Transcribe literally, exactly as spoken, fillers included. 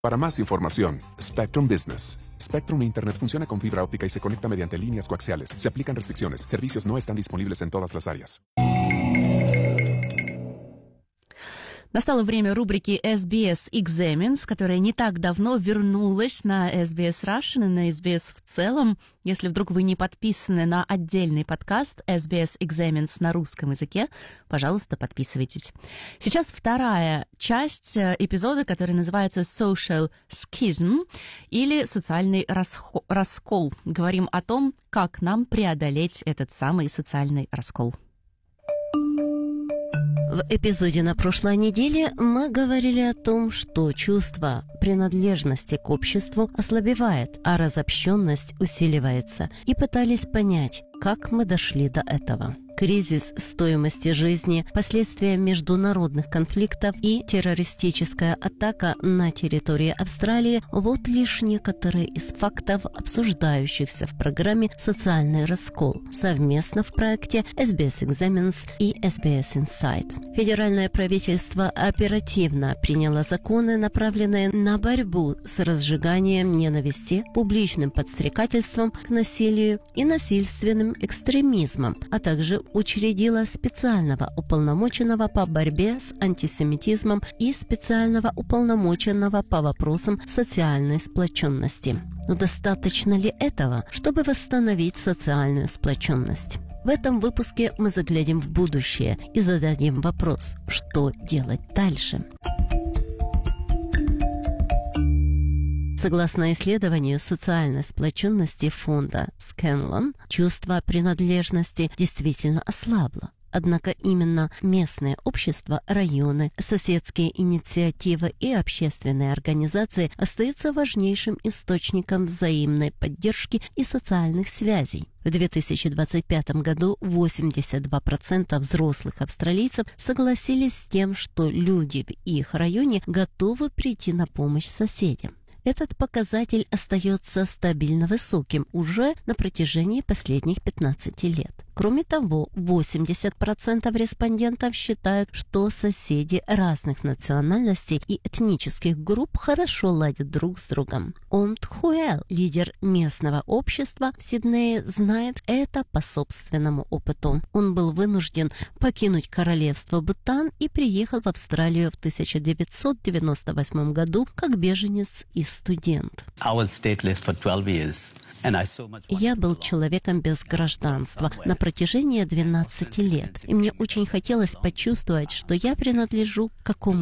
Para más información, Spectrum Business. Spectrum Internet funciona con fibra óptica y se conecta mediante líneas coaxiales. Se aplican restricciones. Servicios no están disponibles en todas las áreas. Настало время рубрики эс би эс Examines, которая не так давно вернулась на эс би эс Russian и на эс би эс в целом. Если вдруг вы не подписаны на отдельный подкаст эс би эс Examines на русском языке, пожалуйста, подписывайтесь. Сейчас вторая часть эпизода, который называется Social Schism или социальный расхо- раскол. Говорим о том, как нам преодолеть этот самый социальный раскол. В эпизоде на прошлой неделе мы говорили о том, что чувство принадлежности к обществу ослабевает, а разобщенность усиливается, и пытались понять, как мы дошли до этого. Кризис стоимости жизни, последствия международных конфликтов и террористическая атака на территории Австралии – вот лишь некоторые из фактов, обсуждающихся в программе «Социальный раскол» совместно в проекте эс би эс Examines и эс би эс Insight. Федеральное правительство оперативно приняло законы, направленные на борьбу с разжиганием ненависти, публичным подстрекательством к насилию и насильственным экстремизмом, а также учредила специального уполномоченного по борьбе с антисемитизмом и специального уполномоченного по вопросам социальной сплоченности. Но достаточно ли этого, чтобы восстановить социальную сплоченность? В этом выпуске мы заглянем в будущее и зададим вопрос, что делать дальше. Согласно исследованию социальной сплоченности фонда Scanlon, чувство принадлежности действительно ослабло. Однако именно местные общества, районы, соседские инициативы и общественные организации остаются важнейшим источником взаимной поддержки и социальных связей. В две тысячи двадцать пятом году восемьдесят два процента взрослых австралийцев согласились с тем, что люди в их районе готовы прийти на помощь соседям. Этот показатель остается стабильно высоким уже на протяжении последних пятнадцати лет. Кроме того, восемьдесят процентов респондентов считают, что соседи разных национальностей и этнических групп хорошо ладят друг с другом. Омт Хуэл, лидер местного общества в Сиднее, знает это по собственному опыту. Он был вынужден покинуть королевство Бутан и приехал в Австралию в тысяча девятьсот девяносто восьмом году как беженец и студент. Я был человеком без гражданства на протяжении двенадцати лет, и мне очень хотелось почувствовать, что я принадлежу к какому